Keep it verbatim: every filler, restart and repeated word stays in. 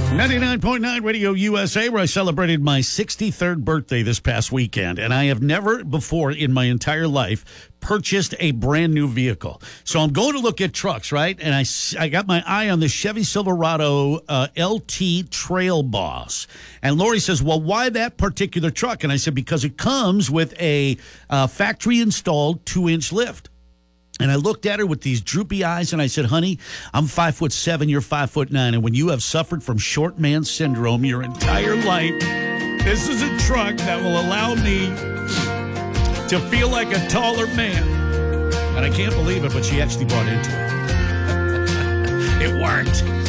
ninety-nine point nine Radio U S A, where I celebrated my sixty-third birthday this past weekend, and I have never before in my entire life purchased a brand new vehicle. So I'm going to look at trucks, right? And I, I got my eye on the Chevy Silverado uh, L T Trail Boss. And Lori says, well, why that particular truck? And I said, because it comes with a uh, factory-installed two-inch lift. And I looked at her with these droopy eyes, and I said, honey, I'm five foot seven, you're five foot nine, and when you have suffered from short man syndrome your entire life, this is a truck that will allow me to feel like a taller man. And I can't believe it, but she actually bought into it. It worked.